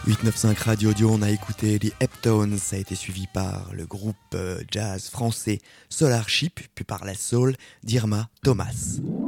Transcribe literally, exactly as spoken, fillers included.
huit neuf cinq Radio Audio, on a écouté les Heptones, ça a été suivi par le groupe jazz français Solar Ship, puis par la soul d'Irma Thomas.